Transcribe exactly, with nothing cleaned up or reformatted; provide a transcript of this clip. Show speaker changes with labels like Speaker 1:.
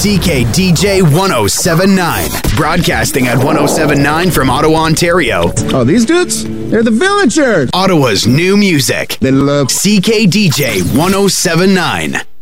Speaker 1: C K D J one oh seven point nine. Broadcasting at one oh seven point nine from Ottawa, Ontario.
Speaker 2: Oh, these dudes? They're the Villagers.
Speaker 1: Ottawa's new music.
Speaker 2: They love
Speaker 1: C K D J one oh seven point nine.